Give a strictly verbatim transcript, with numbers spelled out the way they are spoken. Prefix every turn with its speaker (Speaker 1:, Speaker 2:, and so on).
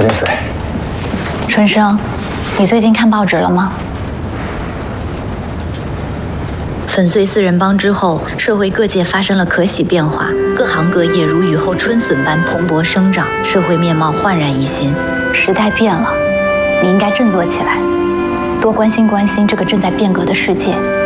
Speaker 1: 喝点水。
Speaker 2: 春生，你最近看报纸了吗？
Speaker 3: 粉碎四人帮之后，社会各界发生了可喜变化，各行各业如雨后春笋般蓬勃生长，社会面貌焕然一新。
Speaker 2: 时代变了，你应该振作起来，多关心关心这个正在变革的世界。